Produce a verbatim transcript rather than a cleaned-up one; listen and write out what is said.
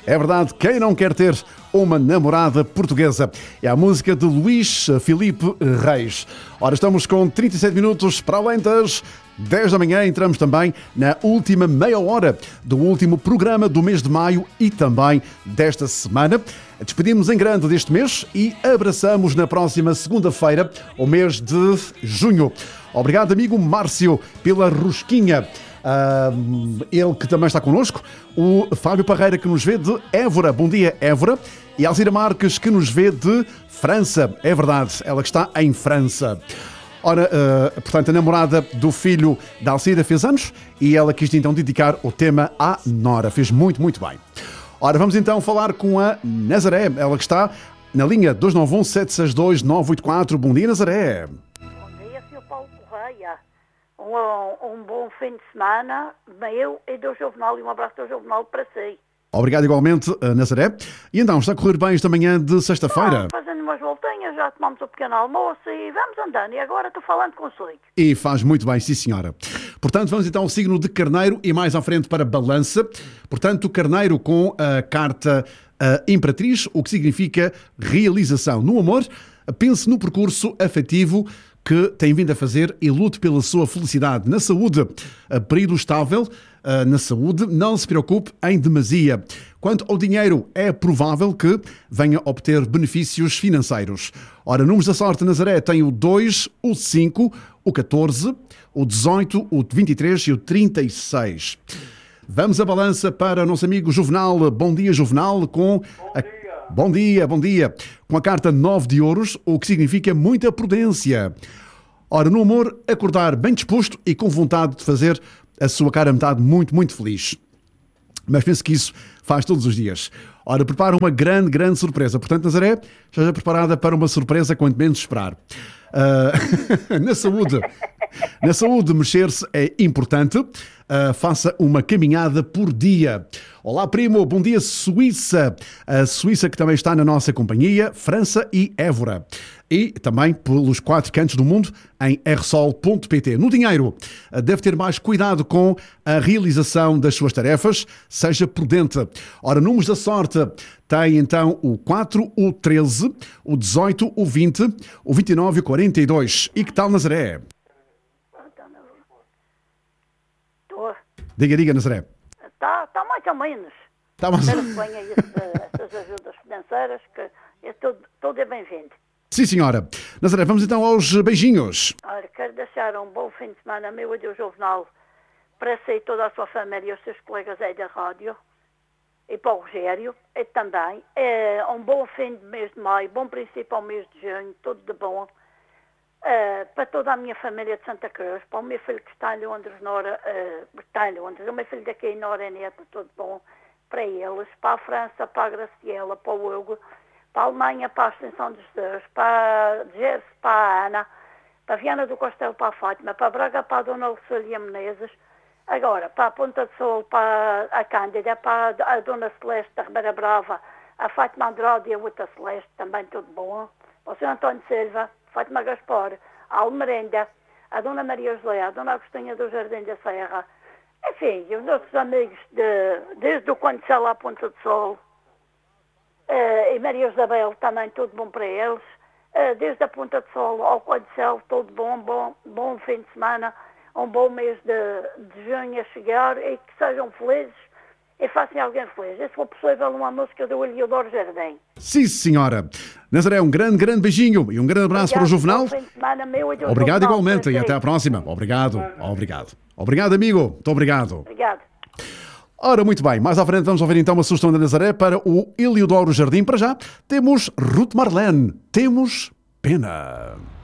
É verdade, quem não quer ter uma namorada portuguesa? É a música de Luís Filipe Reis. Ora, estamos com trinta e sete minutos para além das dez da manhã. Entramos também na última meia hora do último programa do mês de maio e também desta semana. Despedimos em grande deste mês e abraçamos na próxima segunda-feira o mês de junho. Obrigado, amigo Márcio, pela rosquinha. Uh, ele que também está connosco, o Fábio Parreira, que nos vê de Évora. Bom dia, Évora. E a Alzira Marques, que nos vê de França. É verdade, ela que está em França. Ora, uh, portanto, a namorada do filho da Alcida fez anos e ela quis então dedicar o tema à Nora. Fez muito, muito bem. Ora, vamos então falar com a Nazaré, ela que está na linha dois nove um, sete seis dois, nove oito quatro. Bom dia, Nazaré. Bom dia, senhor Paulo Correia. Um, um bom fim de semana, meu e do Juvenal, e um abraço do Juvenal para si. Obrigado igualmente, Nazaré. E então, está a correr bem esta manhã de sexta-feira? Ah, fazendo umas voltinhas, já tomamos o pequeno almoço e vamos andando. E agora estou falando consigo. E faz muito bem, sim senhora. Portanto, vamos então ao signo de Carneiro e mais à frente para Balança. Portanto, Carneiro com a carta a Imperatriz, o que significa realização. No amor, pense no percurso afetivo que tem vindo a fazer e lute pela sua felicidade. Na saúde, período estável. Na saúde, não se preocupe em demasia. Quanto ao dinheiro, é provável que venha obter benefícios financeiros. Ora, números da sorte, Nazaré tem o dois, o cinco, o catorze, o dezoito, o vinte e três e o trinta e seis. Vamos à balança para o nosso amigo Juvenal. Bom dia, Juvenal, com a... Bom dia, bom dia. Com a carta nove de ouros, o que significa muita prudência. Ora, no amor, acordar bem disposto e com vontade de fazer a sua cara metade muito, muito feliz. Mas penso que isso faz todos os dias. Ora, prepara uma grande, grande surpresa. Portanto, Nazaré, esteja preparada para uma surpresa quanto menos esperar. Uh, na saúde, na saúde, mexer-se é importante. Uh, faça uma caminhada por dia. Olá, primo, bom dia, Suíça. A Suíça que também está na nossa companhia, França e Évora. E também pelos quatro cantos do mundo em r sol ponto p t. No dinheiro, deve ter mais cuidado com a realização das suas tarefas, seja prudente. Ora, números da sorte tem então o quatro, o treze, o dezoito, o vinte, o vinte e nove e o quarenta e dois. E que tal, Nazaré? Estou. Diga, diga, Nazaré. Está tá mais ou menos. Está mais ou menos. Espero que venha essas ajudas financeiras, que é tudo, tudo é bem-vindo. Sim, senhora. Nazaré, vamos então aos beijinhos. Ora, quero deixar um bom fim de semana meu e do Juvenal para si e toda a sua família e os seus colegas aí da rádio e para o Rogério e também. É um bom fim de mês de maio, bom princípio ao mês de junho, tudo de bom. Uh, para toda a minha família de Santa Cruz, para o meu filho que está em Londres, Nora, uh, está em Londres, o meu filho daqui em Nora Neto, tudo bom para eles, para a França, para a Graciela, para o Hugo, para a Alemanha, para a Ascensão dos Deus, para a Jersey, para a Ana, para a Viana do Castelo, para a Fátima, para a Braga, para a Dona Lucília Menezes, agora para a Ponta de Sol, para a Cândida, para a Dona Celeste da Ribeira Brava, a Fátima Andrade e a outra Celeste, também tudo bom, para o senhor António Silva, Fátima Gaspar, a Almerenda, a Dona Maria José, a Dona Agostinha do Jardim da Serra, enfim, os nossos amigos de, desde o Condicel à Ponta de Sol, uh, e Maria Isabel, também tudo bom para eles, uh, desde a Ponta de Sol ao Condicel, tudo bom, bom, bom fim de semana, um bom mês de, de junho a chegar e que sejam felizes e façam alguém feliz. E se for possível, uma música do Eliodoro Jardim. Sim, senhora. Nazaré, um grande, grande beijinho e um grande abraço para o Juvenal. Obrigado igualmente e até à próxima. Obrigado, obrigado. Obrigado, amigo. Muito obrigado. Obrigado. Ora, muito bem. Mais à frente vamos ouvir então uma sugestão da Nazaré para o Eliodoro Jardim. Para já, temos Ruth Marlene. Temos pena.